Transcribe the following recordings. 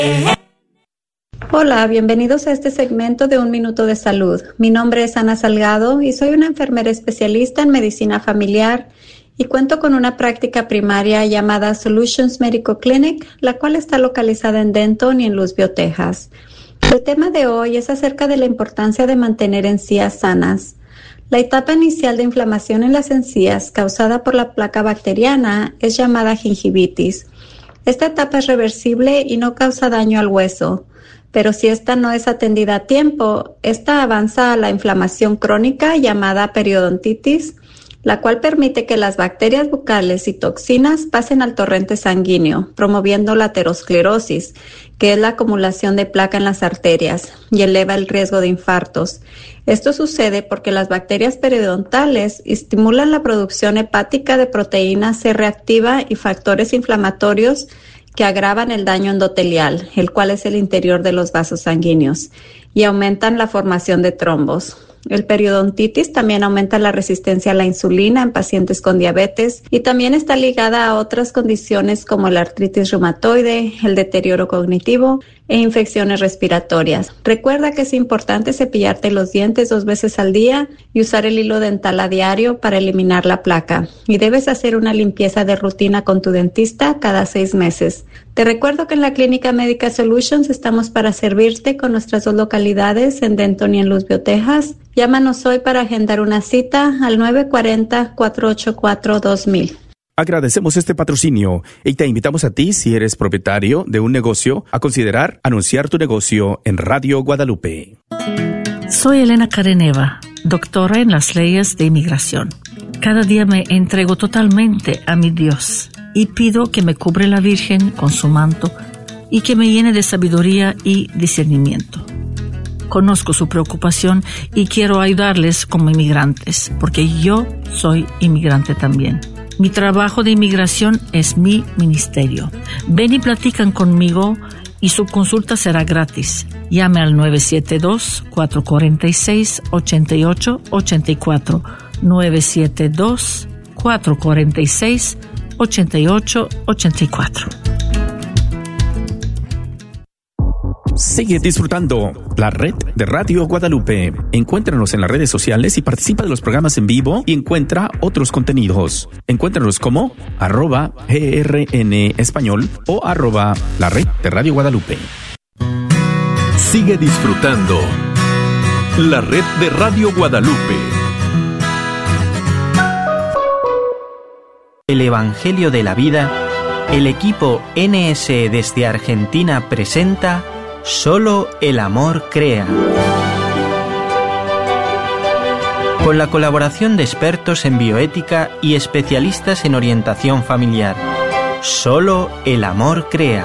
Hola, bienvenidos a este segmento de Un Minuto de Salud. Mi nombre es Ana Salgado y soy una enfermera especialista en medicina familiar y cuento con una práctica primaria llamada Solutions Medical Clinic, la cual está localizada en Denton y en Louisville, Texas. El tema de hoy es acerca de la importancia de mantener encías sanas. La etapa inicial de inflamación en las encías causada por la placa bacteriana es llamada gingivitis. Esta etapa es reversible y no causa daño al hueso. Pero si esta no es atendida a tiempo, esta avanza a la inflamación crónica llamada periodontitis, la cual permite que las bacterias bucales y toxinas pasen al torrente sanguíneo, promoviendo la aterosclerosis, que es la acumulación de placa en las arterias, y eleva el riesgo de infartos. Esto sucede porque las bacterias periodontales estimulan la producción hepática de proteína C reactiva y factores inflamatorios que agravan el daño endotelial, el cual es el interior de los vasos sanguíneos, y aumentan la formación de trombos. El periodontitis también aumenta la resistencia a la insulina en pacientes con diabetes y también está ligada a otras condiciones como la artritis reumatoide, el deterioro cognitivo e infecciones respiratorias. Recuerda que es importante cepillarte los dientes 2 veces al día y usar el hilo dental a diario para eliminar la placa. Y debes hacer una limpieza de rutina con tu dentista cada 6 meses. Te recuerdo que en la Clínica Médica Solutions estamos para servirte con nuestras 2 localidades en Denton y en Louisville, Texas. Llámanos hoy para agendar una cita al 940-484-2000. Agradecemos este patrocinio y te invitamos a ti, si eres propietario de un negocio, a considerar anunciar tu negocio en Radio Guadalupe. Soy Elena Careneva, doctora en las leyes de inmigración. Cada día me entrego totalmente a mi Dios y pido que me cubre la Virgen con su manto y que me llene de sabiduría y discernimiento. Conozco su preocupación y quiero ayudarles como inmigrantes, porque yo soy inmigrante también. Mi trabajo de inmigración es mi ministerio. Ven y platican conmigo y su consulta será gratis. Llame al 972-446-8884. 972-446-8884. Sigue disfrutando la red de Radio Guadalupe. Encuéntranos en las redes sociales y participa de los programas en vivo y encuentra otros contenidos. Encuéntranos como @GRN Español o @la red de Radio Guadalupe. Sigue disfrutando la red de Radio Guadalupe. El Evangelio de la Vida, el equipo NSE desde Argentina presenta Solo el amor crea. Con la colaboración de expertos en bioética y especialistas en orientación familiar. Solo el amor crea.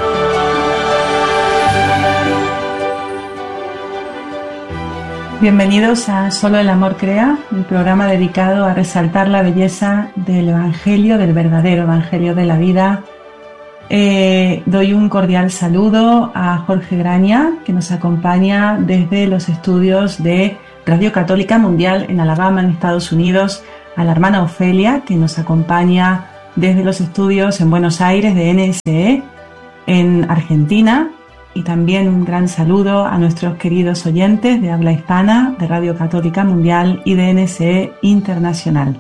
Bienvenidos a Solo el amor crea, un programa dedicado a resaltar la belleza del Evangelio, del verdadero Evangelio de la vida. Doy un cordial saludo a Jorge Graña, que nos acompaña desde los estudios de Radio Católica Mundial en Alabama, en Estados Unidos, a la hermana Ofelia, que nos acompaña desde los estudios en Buenos Aires de NSE, en Argentina, y también un gran saludo a nuestros queridos oyentes de habla hispana de Radio Católica Mundial y de NSE Internacional.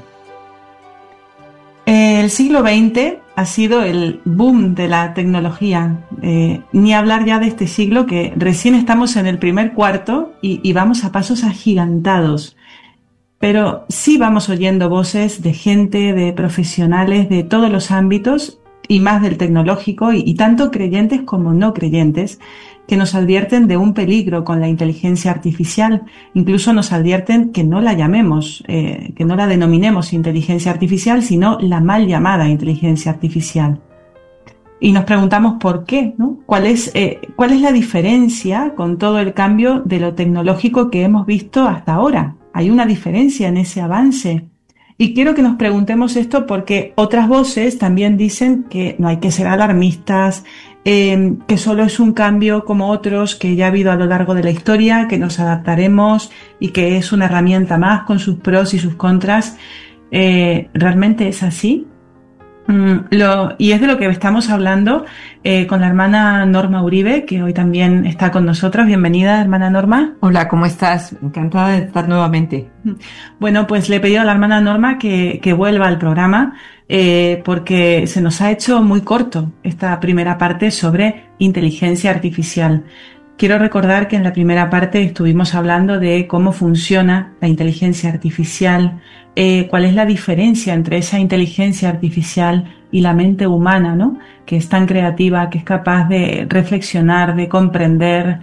El siglo XX ha sido el boom de la tecnología, ni hablar ya de este siglo que recién estamos en el primer cuarto y vamos a pasos agigantados, pero sí vamos oyendo voces de gente, de profesionales de todos los ámbitos y más del tecnológico y tanto creyentes como no creyentes que nos advierten de un peligro con la inteligencia artificial. Incluso nos advierten que no la llamemos, que no la denominemos inteligencia artificial, sino la mal llamada inteligencia artificial. Y nos preguntamos por qué, ¿no? ¿Cuál es la diferencia con todo el cambio de lo tecnológico que hemos visto hasta ahora? ¿Hay una diferencia en ese avance? Y quiero que nos preguntemos esto porque otras voces también dicen que no hay que ser alarmistas, que solo es un cambio como otros que ya ha habido a lo largo de la historia, que nos adaptaremos y que es una herramienta más con sus pros y sus contras. ¿Realmente es así? Y es de lo que estamos hablando con la hermana Norma Uribe, que hoy también está con nosotros. Bienvenida, hermana Norma. Hola, ¿cómo estás? Encantada de estar nuevamente. Bueno, pues le he pedido a la hermana Norma que vuelva al programa porque se nos ha hecho muy corto esta primera parte sobre inteligencia artificial. Quiero recordar que en la primera parte estuvimos hablando de cómo funciona la inteligencia artificial, cuál es la diferencia entre esa inteligencia artificial y la mente humana, ¿no? Que es tan creativa, que es capaz de reflexionar, de comprender,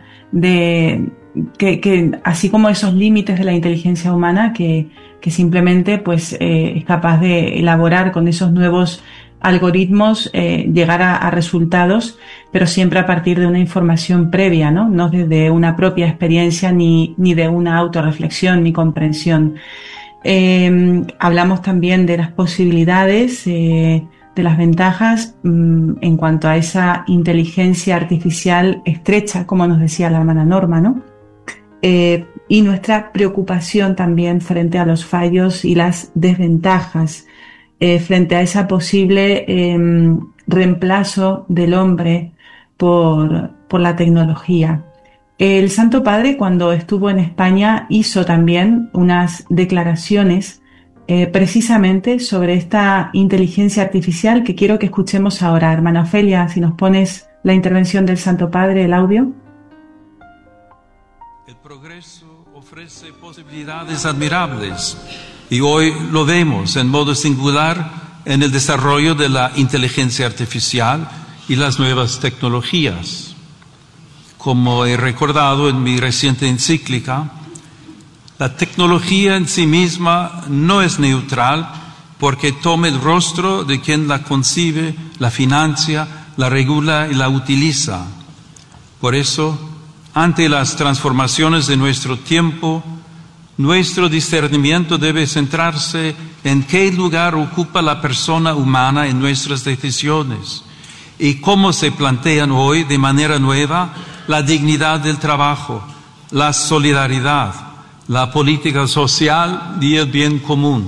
que así como esos límites de la inteligencia humana, que simplemente pues es capaz de elaborar con esos nuevos algoritmos, llegar a resultados, pero siempre a partir de una información previa, ¿no? No desde una propia experiencia ni de una autorreflexión ni comprensión. Hablamos también de las posibilidades, de las ventajas en cuanto a esa inteligencia artificial estrecha, como nos decía la hermana Norma, ¿no? Y nuestra preocupación también frente a los fallos y las desventajas, frente a esa posible reemplazo del hombre por la tecnología. El Santo Padre, cuando estuvo en España, hizo también unas declaraciones precisamente sobre esta inteligencia artificial que quiero que escuchemos ahora. Hermana Ofelia, si nos pones la intervención del Santo Padre, el audio. El progreso ofrece posibilidades admirables y hoy lo vemos en modo singular en el desarrollo de la inteligencia artificial y las nuevas tecnologías. Como he recordado en mi reciente encíclica, la tecnología en sí misma no es neutral porque toma el rostro de quien la concibe, la financia, la regula y la utiliza. Por eso, ante las transformaciones de nuestro tiempo, nuestro discernimiento debe centrarse en qué lugar ocupa la persona humana en nuestras decisiones y cómo se plantean hoy de manera nueva la dignidad del trabajo, la solidaridad, la política social y el bien común.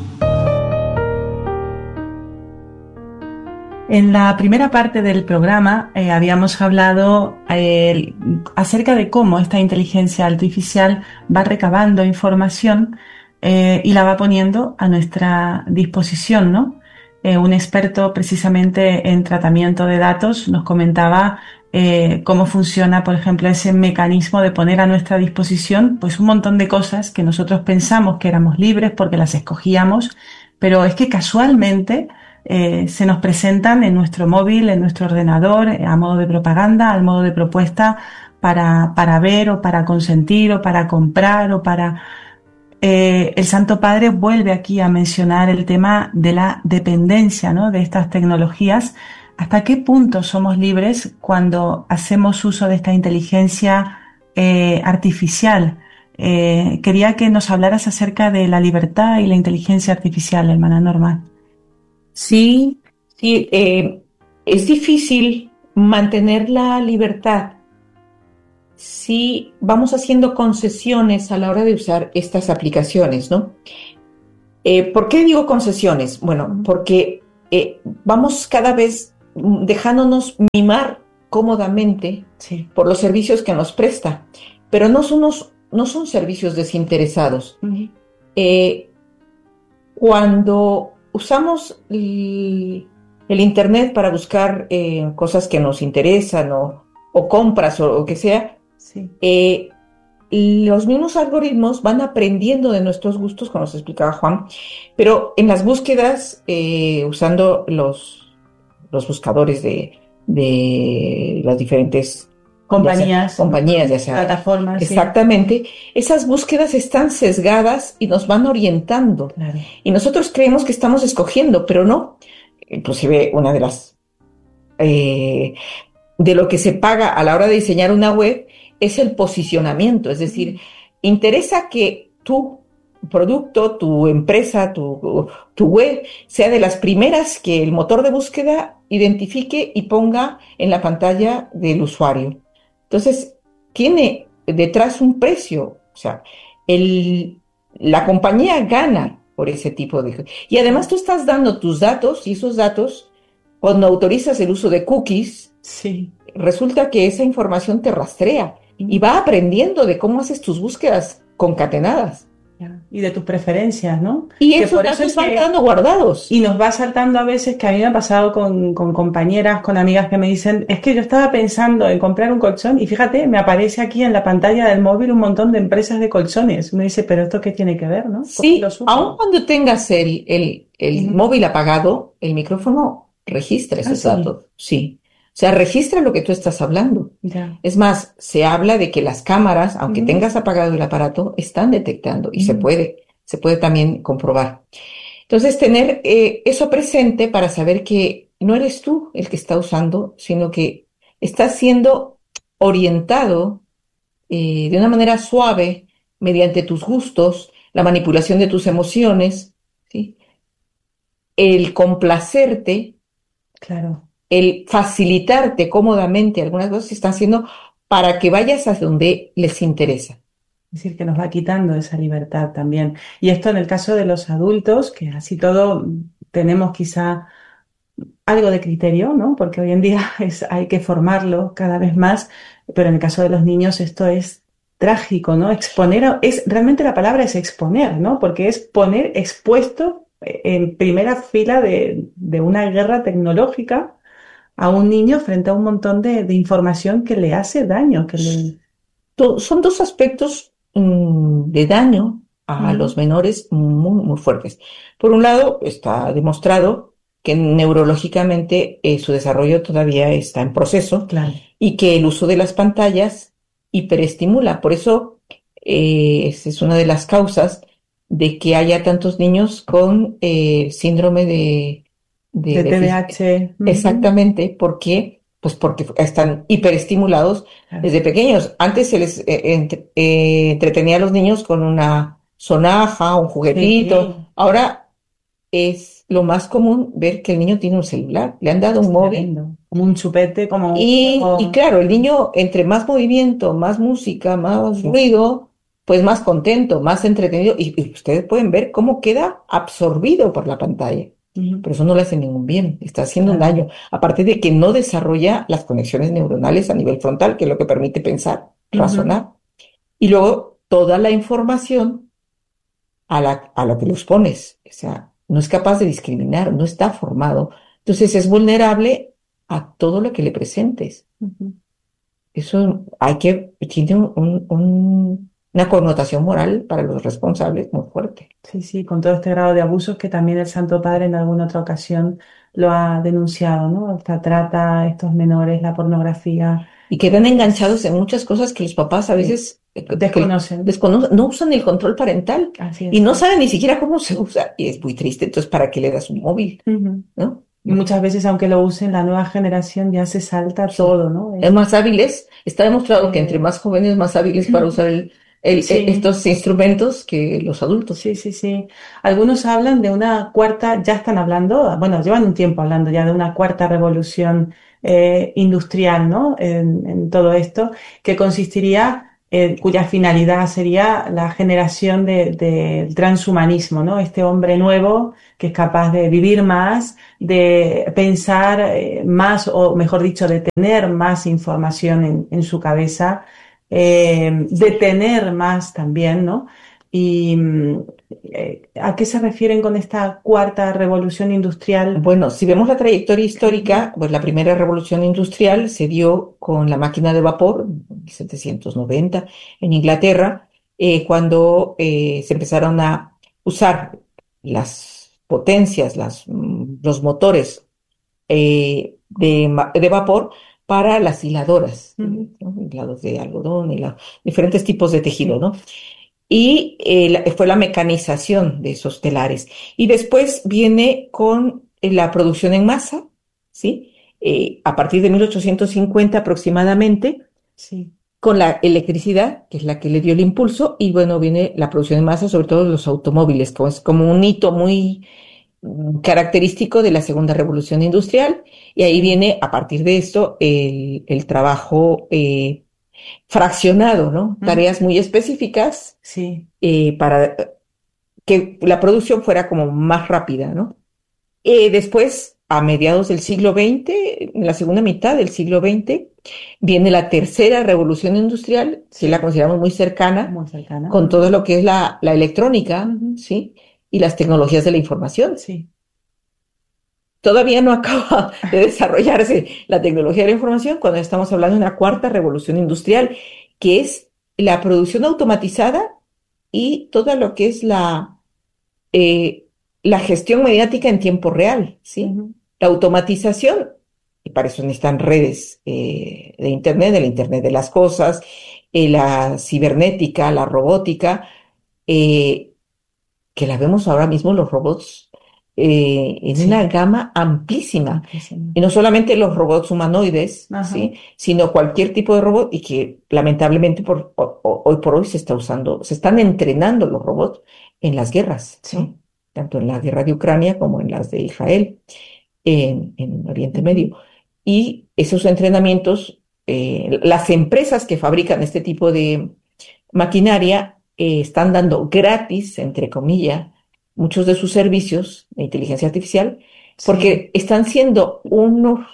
En la primera parte del programa habíamos hablado acerca de cómo esta inteligencia artificial va recabando información y la va poniendo a nuestra disposición, ¿no? Un experto precisamente en tratamiento de datos nos comentaba cómo funciona, por ejemplo, ese mecanismo de poner a nuestra disposición pues un montón de cosas que nosotros pensamos que éramos libres porque las escogíamos, pero es que casualmente se nos presentan en nuestro móvil, en nuestro ordenador, a modo de propaganda, al modo de propuesta para ver o para consentir o para comprar o para... el Santo Padre vuelve aquí a mencionar el tema de la dependencia, ¿no?, de estas tecnologías. ¿Hasta qué punto somos libres cuando hacemos uso de esta inteligencia artificial? Quería que nos hablaras acerca de la libertad y la inteligencia artificial, hermana Norma. Sí, es difícil mantener la libertad si vamos haciendo concesiones a la hora de usar estas aplicaciones, ¿no? ¿Por qué digo concesiones? Bueno, porque vamos cada vez dejándonos mimar cómodamente por los servicios que nos presta, pero no son servicios desinteresados. Uh-huh. Cuando usamos el Internet para buscar cosas que nos interesan o compras o que sea, los mismos algoritmos van aprendiendo de nuestros gustos, como nos explicaba Juan, pero en las búsquedas, usando los buscadores de las diferentes compañías, ya sea plataformas. Exactamente. Sí. Esas búsquedas están sesgadas y nos van orientando. Claro. Y nosotros creemos que estamos escogiendo, pero no. Inclusive una de las de lo que se paga a la hora de diseñar una web es el posicionamiento. Es decir, interesa que tu producto, tu empresa, tu web sea de las primeras que el motor de búsqueda identifique y ponga en la pantalla del usuario. Entonces, tiene detrás un precio, o sea, la compañía gana por ese tipo de... Y además tú estás dando tus datos y esos datos Cuando autorizas el uso de cookies, Sí. resulta que esa información te rastrea y va aprendiendo de cómo haces tus búsquedas concatenadas. Y de tus preferencias, ¿no? Y Que esos por eso datos es van que- quedando guardados. Y nos va saltando a veces, que a mí me ha pasado con compañeras, con amigas que me dicen, es que yo estaba pensando en comprar un colchón y fíjate, me aparece aquí en la pantalla del móvil un montón de empresas de colchones. Uno dice, pero ¿esto qué tiene que ver, no? ¿Cómo Sí, lo supo? aun cuando tengas el móvil apagado, el micrófono registra esos sí. datos. Sí. O sea, registra lo que tú estás hablando. Ya. Es más, se habla de que las cámaras, aunque Ujú. tengas apagado el aparato, están detectando y se Ujú. puede también comprobar. Entonces, tener eso presente para saber que no eres tú el que está usando, sino que estás siendo orientado de una manera suave mediante tus gustos, la manipulación de tus emociones, ¿sí? El complacerte, Claro. el facilitarte cómodamente algunas cosas se están haciendo para que vayas hacia donde les interesa. Es decir, que nos va quitando esa libertad también. Y esto en el caso de los adultos, que así todo tenemos quizá algo de criterio, ¿no? Porque hoy en día hay que formarlo cada vez más, pero en el caso de los niños esto es trágico, ¿no? Realmente la palabra es exponer, ¿no? Porque es poner expuesto en primera fila de una guerra tecnológica a un niño frente a un montón de información que le hace daño, Son dos aspectos de daño a Ujú. los menores muy, muy fuertes. Por un lado, está demostrado que neurológicamente su desarrollo todavía está en proceso Claro. y que el uso de las pantallas hiperestimula. Por eso, esa es una de las causas de que haya tantos niños con síndrome De TDAH. Ujú. Exactamente, ¿por qué? Pues porque están hiperestimulados Claro. desde pequeños. Antes se les entretenía a los niños con una sonaja, un juguetito. Sí. Ahora es lo más común ver que el niño tiene un celular, le han dado un móvil. Tremendo. Como un chupete, como un Y juego. claro, el niño, entre más movimiento, más música, más ruido, pues más contento, más entretenido. Y ustedes pueden ver cómo queda absorbido por la pantalla. Ujú. Pero eso no le hace ningún bien, está haciendo un Claro. daño. Aparte de que no desarrolla las conexiones neuronales a nivel frontal, que es lo que permite pensar, razonar. Y luego toda la información a lo que los pones. O sea, no es capaz de discriminar, no está formado. Entonces es vulnerable a todo lo que le presentes. Ujú. Eso tiene una connotación moral para los responsables muy fuerte. Sí, sí, con todo este grado de abusos que también el Santo Padre en alguna otra ocasión lo ha denunciado, ¿no? Esta trata, estos menores, la pornografía. Y quedan enganchados en muchas cosas que los papás a veces Desconocen. no usan el control parental Así es. y no saben ni siquiera cómo se usa. Y es muy triste. Entonces, ¿para qué le das un móvil? Ujú. ¿No? Y muchas veces, aunque lo usen, la nueva generación ya se salta todo, ¿no? Es más hábiles. Está demostrado que entre más jóvenes, más hábiles para usar Sí. estos instrumentos que los adultos. Sí, sí, sí. Algunos hablan de una cuarta, ya están hablando, bueno, llevan un tiempo hablando ya de una cuarta revolución industrial, ¿no? En todo esto, que consistiría, cuya finalidad sería la generación del transhumanismo, ¿no? Este hombre nuevo que es capaz de vivir más, de pensar más, o mejor dicho, de tener más información en su cabeza, de tener más también, ¿no? Y ¿a qué se refieren con esta cuarta revolución industrial? Bueno, si vemos la trayectoria histórica, pues la primera revolución industrial se dio con la máquina de vapor, en 1790, en Inglaterra, cuando se empezaron a usar las potencias, los motores de vapor para las hiladoras, Ujú. ¿no? Hilados de algodón y diferentes tipos de tejido, ¿no? Y fue la mecanización de esos telares. Y después viene con la producción en masa, ¿sí? A partir de 1850 aproximadamente, Sí. con la electricidad, que es la que le dio el impulso, y bueno, viene la producción en masa, sobre todo de los automóviles, como es como un hito muy característico de la segunda revolución industrial, y ahí viene, a partir de esto, el trabajo fraccionado, ¿no? Tareas muy específicas Sí. para que la producción fuera como más rápida, ¿no? Después a mediados del siglo XX, en la segunda mitad del siglo XX, viene la tercera revolución industrial, si la consideramos muy cercana, con todo lo que es la electrónica, ¿sí? Y las tecnologías de la información. Sí. Todavía no acaba de desarrollarse la tecnología de la información cuando estamos hablando de una cuarta revolución industrial, que es la producción automatizada y todo lo que es la gestión mediática en tiempo real, ¿sí? La automatización, y para eso necesitan redes de Internet, del Internet de las cosas, la cibernética, la robótica, que la vemos ahora mismo los robots en una gama amplísima. Y no solamente los robots humanoides, ¿sí? Sino cualquier tipo de robot, y que lamentablemente hoy por hoy se están entrenando los robots en las guerras, ¿sí? Tanto en la guerra de Ucrania como en las de Israel, en Oriente Medio. Y esos entrenamientos, las empresas que fabrican este tipo de maquinaria están dando gratis, entre comillas, muchos de sus servicios de inteligencia artificial, porque están siendo unos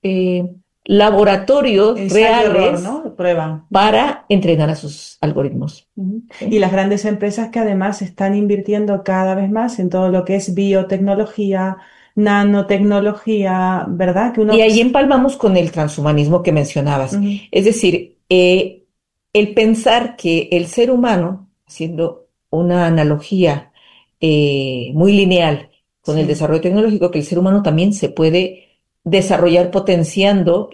laboratorios reales, ¿no? Prueba para entrenar a sus algoritmos. ¿Sí? Y las grandes empresas que además están invirtiendo cada vez más en todo lo que es biotecnología, nanotecnología, ¿verdad? Y ahí empalmamos con el transhumanismo que mencionabas. Es decir, el pensar que el ser humano, haciendo una analogía muy lineal con el desarrollo tecnológico, que el ser humano también se puede desarrollar potenciando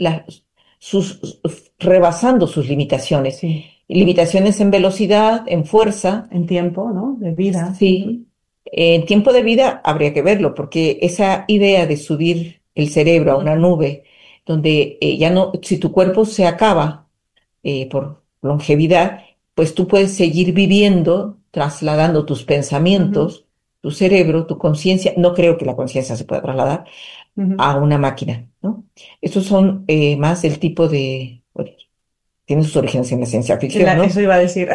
rebasando sus limitaciones. Limitaciones en velocidad, en fuerza. En tiempo, ¿no? De vida. Sí. En tiempo de vida habría que verlo, porque esa idea de subir el cerebro a una nube, donde ya no, si tu cuerpo se acaba por longevidad, pues tú puedes seguir viviendo, trasladando tus pensamientos, tu cerebro, tu conciencia. No creo que la conciencia se pueda trasladar a una máquina, ¿no? Estos son más del tipo de... Bueno, tienen sus orígenes en la ciencia ficción, ¿no? Eso iba a decir.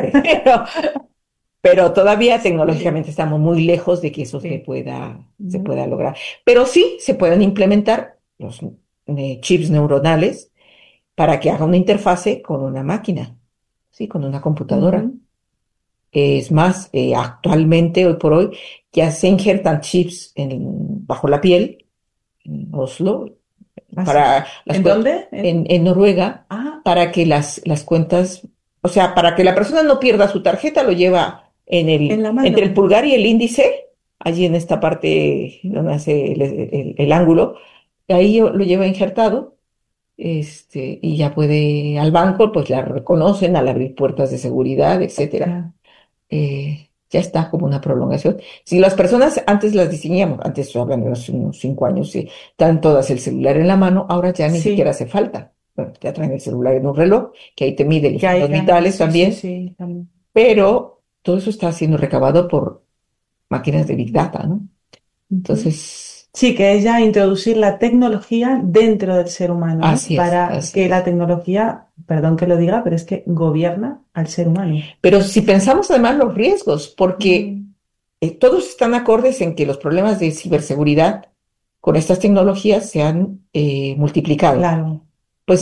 Pero todavía tecnológicamente estamos muy lejos de que eso se pueda lograr. Pero sí se pueden implementar los chips neuronales para que haga una interfase con una máquina, ¿sí? Con una computadora. Es más, actualmente, hoy por hoy, ya se injertan chips bajo la piel, en Oslo. ¿En dónde? En Noruega, para que las cuentas, o sea, para que la persona no pierda su tarjeta, lo lleva entre el pulgar y el índice, allí en esta parte donde hace el ángulo, ahí lo lleva injertado, y ya puede al banco, pues la reconocen al abrir puertas de seguridad, etcétera. Ya está como una prolongación. Si las personas antes las diseñamos, antes hablando de unos 5 años, están todas el celular en la mano, ahora ya ni siquiera hace falta. Bueno, ya traen el celular en un reloj, que ahí te mide los signos vitales también. También. Pero todo eso está siendo recabado por máquinas de Big Data, ¿no? Entonces... Sí, que es ya introducir la tecnología dentro del ser humano, ¿no? Para que la tecnología, perdón que lo diga, pero es que gobierna al ser humano. Pero si pensamos además los riesgos, porque todos están acordes en que los problemas de ciberseguridad con estas tecnologías se han multiplicado. Claro.